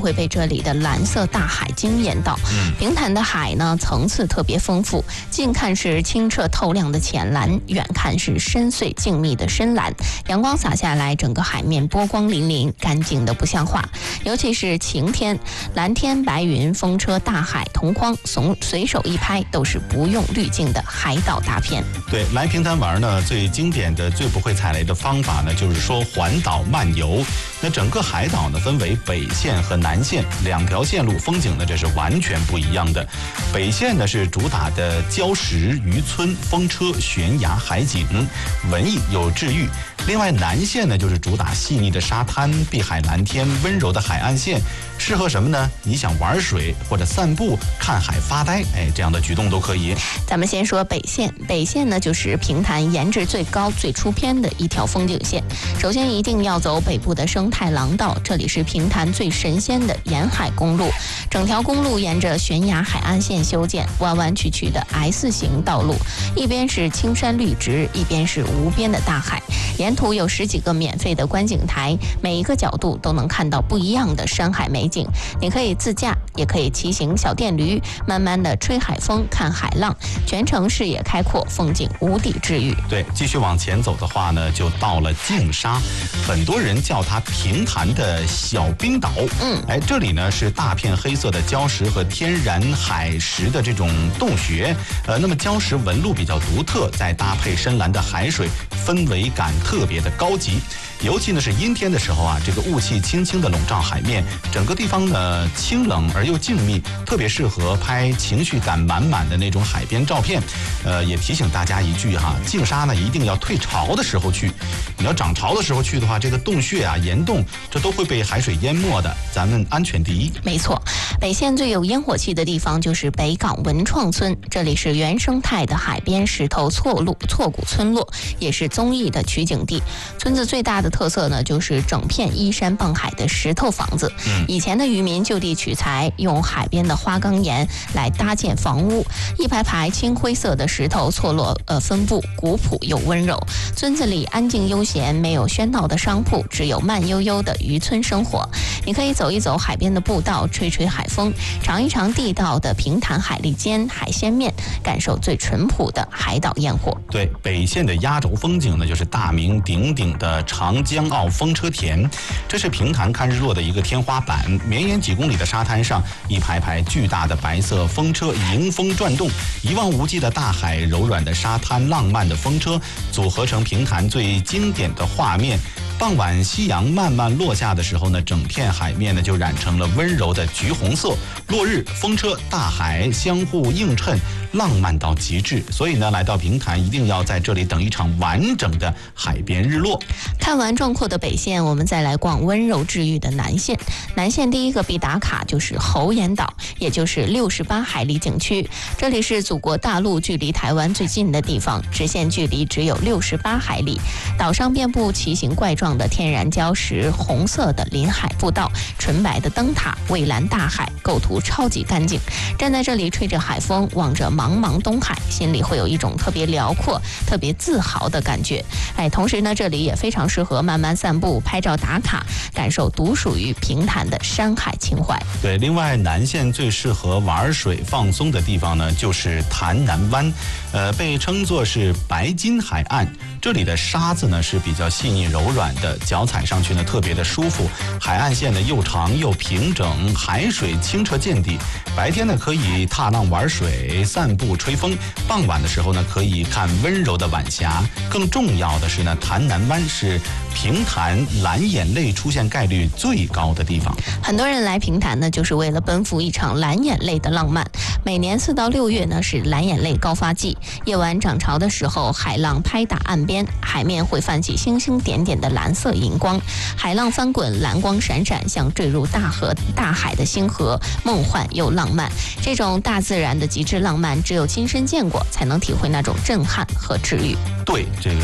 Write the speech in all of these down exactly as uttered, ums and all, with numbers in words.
会被这里的蓝色大海惊艳到。平潭的海呢，层次特别丰富，近看是清澈透亮的浅蓝，远看是深邃静谧的深蓝。阳光洒下来，整个海面波光粼粼，干净的不像话。尤其是晴天，蓝天白云、风车、大海、同框，随随手一拍都是不用滤镜的海岛大片。 对，来平潭玩呢，最经典的、最不会踩雷的方法呢，就是说环岛漫游。那整个海岛呢，分为北线和南线两条线路，风景呢这是完全不一样的。北线呢是主打的礁石、渔村、风车、悬崖、海景，文艺又治愈。另外南线呢就是主打细腻的沙滩、碧海蓝天、温柔的海岸线，适合什么呢？你想玩水或者散步、看海发呆，哎，这样的举动都可以。 咱们先说北线，北线呢就是平潭颜值最高、最出片的一条风景线。首先一定要走北部的生态廊道，这里是平潭最神仙的沿海公路。整条公路沿着悬崖海岸线修建，弯弯曲曲的 S 型道路，一边是青山绿植，一边是无边的大海。沿途有十几个免费的观景台，每一个角度都能看到不一样的山海美景。你可以自驾，也可以骑行小电驴，慢慢的吹海风、看海浪，全程视野开阔，风景无底治愈。 对，继续往前走的话呢，就到了净沙，很多人叫它平潭的小冰岛。嗯，哎，这里呢是大片黑色的礁石和天然海石的这种洞穴，呃，那么礁石纹路比较独特，再搭配深蓝的海水，氛围感特别的高级。尤其呢是阴天的时候啊，这个雾气轻轻的笼罩海面，整个地方呢清冷而又静谧，特别适合拍情绪感满满的那种海边照片。呃，也提醒大家一句哈，净沙呢一定要退潮的时候去，你要涨潮的时候去的话，这个洞穴啊、岩洞这都会被海水淹没的，咱们安全第一。 没错，北线最有烟火气的地方就是北港文创村，这里是原生态的海边石头错路错骨村落，也是综艺的取景地。村子最大的特色呢，就是整片依山傍海的石头房子。嗯，以前的渔民就地取材，用海边的花岗岩来搭建房屋，一排排青灰色的石头错落呃分布，古朴又温柔。村子里安静悠闲，没有喧闹的商铺，只有慢悠悠的渔村生活。你可以走一走海边的步道，吹吹海风，尝一尝地道的平潭海蛎煎、海鲜面，感受最淳朴的海岛烟火。 对，北线的压轴风景呢，就是大名鼎鼎的长江澳风车田，这是平潭看日落的一个天花板。绵延几公里的沙滩上，一排排巨大的白色风车迎风转动，一望无际的大海、柔软的沙滩、浪漫的风车，组合成平潭最经典的画面。傍晚夕阳慢慢落下的时候呢，整片海面呢就染成了温柔的橘红色。落日、风车、大海相互映衬，浪漫到极致。所以呢，来到平潭一定要在这里等一场完整的海边日落。 看完壮阔的北线，我们再来逛温柔治愈的南线。南线第一个必打卡就是猴岩岛，也就是六十八海里景区。这里是祖国大陆距离台湾最近的地方，直线距离只有六十八海里。岛上遍布奇形怪状的天然礁石，红色的临海步道，纯白的灯塔，蔚蓝大海，构图超级干净。站在这里吹着海风，望着茫茫东海，心里会有一种特别辽阔、特别自豪的感觉。哎，同时呢，这里也非常适合慢慢散步、拍照打卡，感受独属于平潭的山海情怀。 对，另外南线最适合玩水放松的地方呢，就是潭南湾，呃，被称作是白金海岸。这里的沙子呢是比较细腻柔软的，脚踩上去呢特别的舒服。海岸线呢又长又平整，海水清澈见底。白天呢可以踏浪玩水、散步吹风，傍晚的时候呢可以看温柔的晚霞。更重要的是呢，潭南湾是平潭蓝眼泪出现概率最高的地方。 很多人来平潭呢，就是为了奔赴一场蓝眼泪的浪漫。每年四到六月呢是蓝眼泪高发季，夜晚涨潮的时候，海浪拍打岸边，海面会泛起星星点点的蓝色荧光，海浪翻滚，蓝光闪闪，像坠入大河大海的星河，梦幻又浪漫。这种大自然的极致浪漫，只有亲身见过，才能体会那种震撼和治愈。 对，这个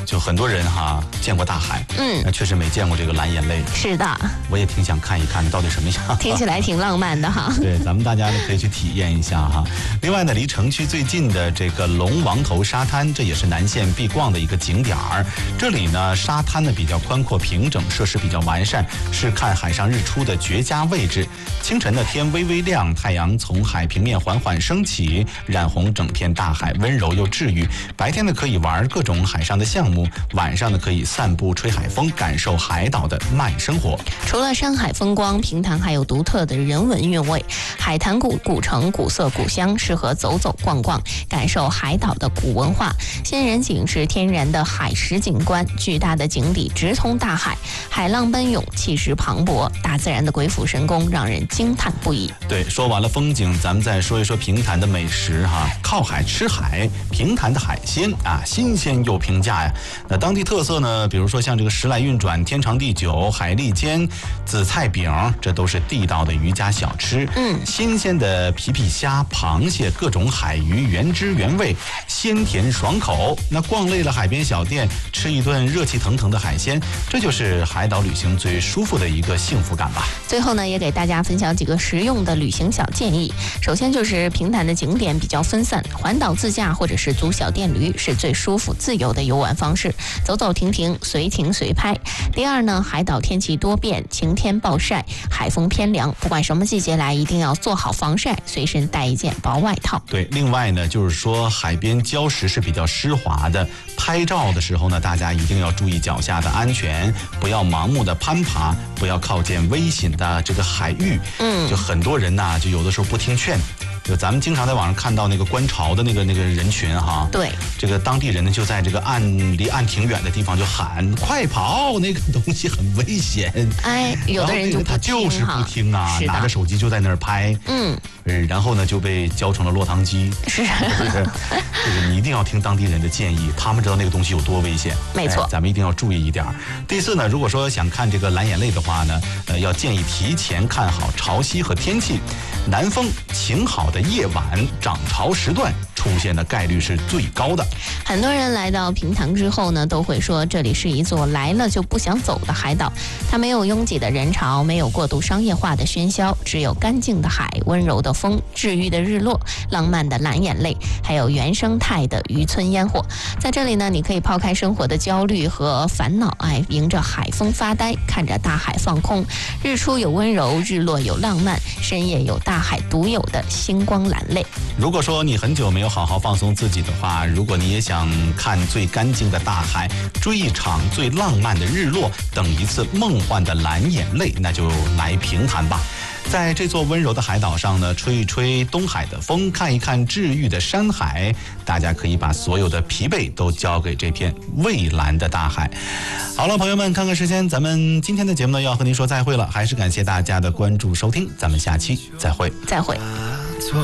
就很多人哈见过大海， 嗯， 那确实没见过这个蓝眼泪。 是的， 我也挺想看一看到底什么样。 听起来挺浪漫的哈。 对，咱们大家呢可以去体验一下哈。另外呢，离城区最近的这个龙王头沙滩，这也是南线必逛的一个景点儿。这里呢，沙滩呢比较宽阔平整，设施比较完善，是看海上日出的绝佳位置。清晨呢，天微微亮，太阳从海平面缓缓升起，染红整片大海，温柔又治愈。白天呢，可以玩各种海上的项目，晚上呢，可以散步吹海风，感受海岛的慢生活。 除了山海风光，平潭还有独特的人文韵味。海坛古古城古色古香，适合走走逛逛，感受海岛的古文化。仙人井是天然的海蚀景观，巨大的井底直通大海，海浪奔涌，气势磅礴，大自然的鬼斧神工让人惊叹不已。 对，说完了风景，咱们再说一说平潭的美食哈。靠海吃海，平潭的海鲜啊，新鲜又平价呀。那当地特色呢，比如说像这个时来运转、天长地久、海蛎煎、紫菜饼，这都是地道的渔家小吃。 嗯， 新鲜的皮皮虾、螃蟹，各种海鱼原汁原味，鲜甜爽口。那逛累了海边小店，吃一顿热气腾腾的海鲜，这就是海岛旅行最舒服的一个幸福感吧。 最后呢，也给大家分享几个实用的旅行小建议。首先就是平潭的景点比较分散，环岛自驾或者是租小电驴是最舒服自由的游玩方式，走走停停，随停随拍。第二呢，海岛天气多变，晴天暴晒，海风偏凉，不管什么季节来，一定要做好防晒，随身带一件薄外套。 对，另外呢，就是说海边礁石是比较湿滑的，拍照的时候呢，大家一定要注意脚下的安全，不要盲目的攀爬，不要靠近危险的这个海域。 嗯， 就很多人呐，就有的时候不听劝。就咱们经常在网上看到那个观潮的那个那个人群哈， 对， 这个当地人呢就在这个岸离岸挺远的地方就喊快跑，那个东西很危险。 哎，有的人就他就是不听啊，拿着手机就在那儿拍， 嗯， 然后呢就被浇成了落汤鸡。 是， 这个这个你一定要听当地人的建议，他们知道那个东西有多危险。 没错， 哎、咱们一定要注意一点。第四呢，如果说想看这个蓝眼泪的话呢，呃，要建议提前看好潮汐和天气，南风晴好的夜晚涨潮时段出现的概率是最高的。 很多人来到平潭之后呢，都会说这里是一座来了就不想走的海岛。它没有拥挤的人潮，没有过度商业化的喧嚣，只有干净的海、温柔的风、治愈的日落、浪漫的蓝眼泪，还有原生态的渔村烟火。在这里呢，你可以抛开生活的焦虑和烦恼，哎，迎着海风发呆，看着大海放空。日出有温柔，日落有浪漫，深夜有大海独有的星光蓝泪。 如果说你很久没有好好放松自己的话，如果你也想看最干净的大海，追一场最浪漫的日落，等一次梦幻的蓝眼泪，那就来平潭吧。在这座温柔的海岛上呢，吹一吹东海的风，看一看治愈的山海，大家可以把所有的疲惫都交给这片蔚蓝的大海。好了，朋友们，看看时间，咱们今天的节目呢要和您说再会了，还是感谢大家的关注收听，咱们下期再会， 再会。